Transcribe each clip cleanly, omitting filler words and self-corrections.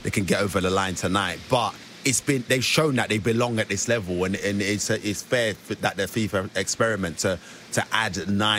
they can get over the line tonight. But they've shown that they belong at this level, and it's fair that the FIFA experiment to add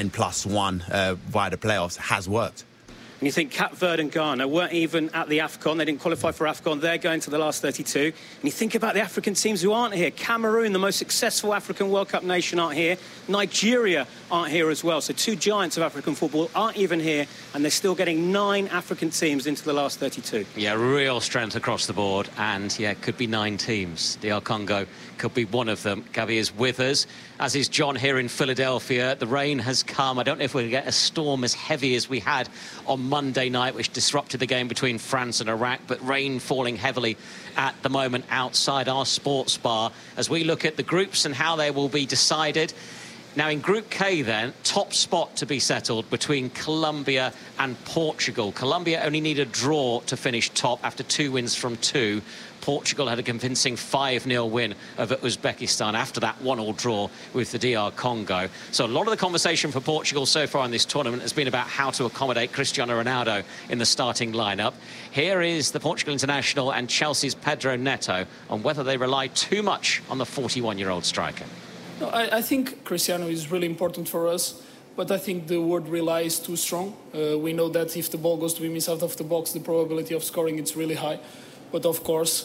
9+1 via the playoffs has worked. And you think Cape Verde and Ghana weren't even at the AFCON. They didn't qualify for AFCON. They're going to the last 32. And you think about the African teams who aren't here. Cameroon, the most successful African World Cup nation, aren't here. Nigeria aren't here as well. So two giants of African football aren't even here. And they're still getting 9 African teams into the last 32. Yeah, real strength across the board. And, yeah, it could be 9 teams. DR Congo could be one of them. Gavi is with us, as is John here in Philadelphia. The rain has come. I don't know if we're going to get a storm as heavy as we had on Monday night, which disrupted the game between France and Iraq, but rain falling heavily at the moment outside our sports bar as we look at the groups and how they will be decided. Now, in Group K, then, top spot to be settled between Colombia and Portugal. Colombia only need a draw to finish top after 2 wins from 2. Portugal had a convincing 5-0 win over Uzbekistan after that 1-1 draw with the DR Congo. So a lot of the conversation for Portugal so far in this tournament has been about how to accommodate Cristiano Ronaldo in the starting lineup. Here is the Portugal international and Chelsea's Pedro Neto on whether they rely too much on the 41-year-old striker. No, I think Cristiano is really important for us, but I think the word rely is too strong. We know that if the ball goes to him inside of the box, the probability of scoring is really high. But of course,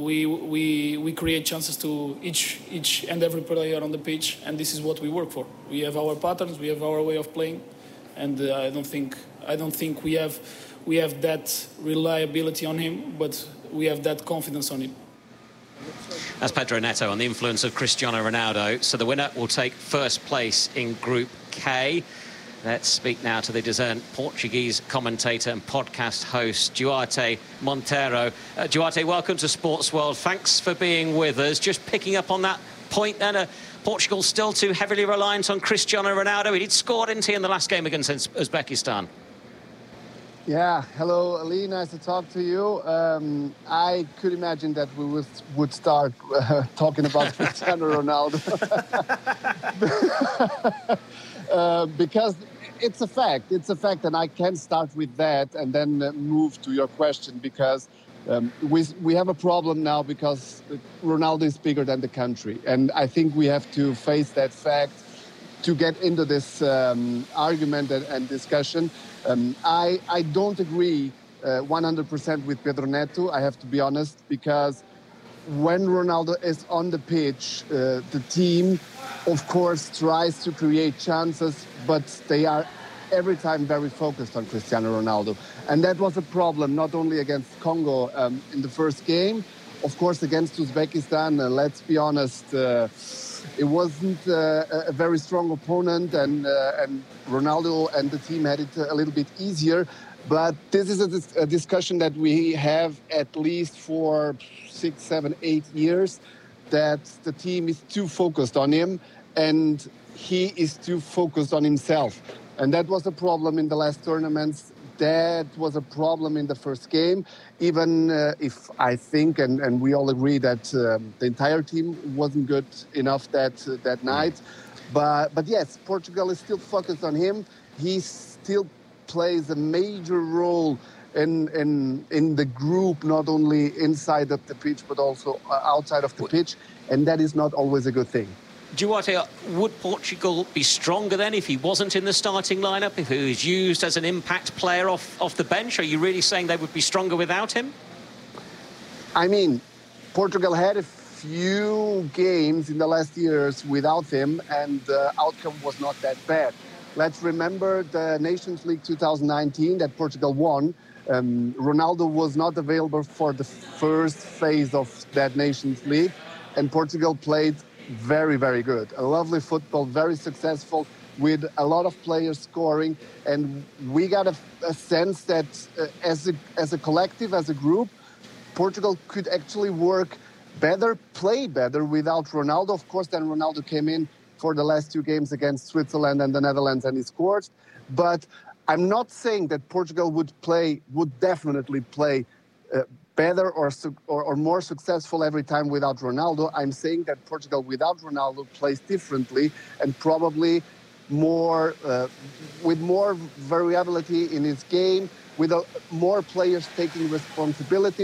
we create chances to each and every player on the pitch, and this is what we work for. We have our patterns, we have our way of playing, and I don't think we have that reliability on him, but we have that confidence on him. That's Pedro Neto on the influence of Cristiano Ronaldo. So the winner will take first place in Group K. Let's speak now to the DAZN Portuguese commentator and podcast host, Duarte Monteiro. Duarte, welcome to Sports World. Thanks for being with us. Just picking up on that point then, Portugal still too heavily reliant on Cristiano Ronaldo. He did score, didn't he, in the last game against Uzbekistan? Yeah, hello, Ali. Nice to talk to you. I could imagine that we would start talking about Cristiano Ronaldo. Because it's a fact. It's a fact, and I can start with that and then move to your question, because we have a problem now because Ronaldo is bigger than the country. And I think we have to face that fact to get into this argument and discussion. I don't agree 100% with Pedro Neto, I have to be honest, because when Ronaldo is on the pitch, the team, of course, tries to create chances, but they are every time very focused on Cristiano Ronaldo. And that was a problem, not only against Congo in the first game, of course, against Uzbekistan. Let's be honest, it wasn't a very strong opponent, and Ronaldo and the team had it a little bit easier. But this is a discussion that we have at least for 6, 7, 8 years, that the team is too focused on him and he is too focused on himself. And that was a problem in the last tournaments. That was a problem in the first game, even if I think, and we all agree that the entire team wasn't good enough that night. But yes, Portugal is still focused on him. He still plays a major role in the group, not only inside of the pitch, but also outside of the pitch. And that is not always a good thing. Duarte, would Portugal be stronger then if he wasn't in the starting lineup, if he was used as an impact player off the bench? Are you really saying they would be stronger without him? I mean, Portugal had a few games in the last years without him, and the outcome was not that bad. Let's remember the Nations League 2019 that Portugal won. Ronaldo was not available for the first phase of that Nations League, and Portugal played very, very good. A lovely football, very successful, with a lot of players scoring. And we got a sense that as a collective, as a group, Portugal could actually work better, play better without Ronaldo. Of course, then Ronaldo came in for the last 2 games against Switzerland and the Netherlands, and he scored. But I'm not saying that Portugal would definitely play better or more successful every time without Ronaldo. I'm saying that Portugal without Ronaldo plays differently and probably more with more variability in his game, with more players taking responsibility.